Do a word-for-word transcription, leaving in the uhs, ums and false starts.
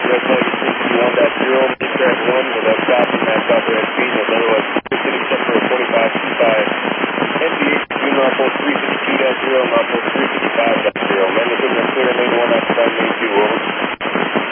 Red Flag three two one dash zero, main track one with a copy match authorized speed, and otherwise restricted except for a forty-five two five. N B H between Marpole three fifty-two dash zero and Marpole three fifty-five dash zero. Man, equipment clear, main one, occupied, main two, over.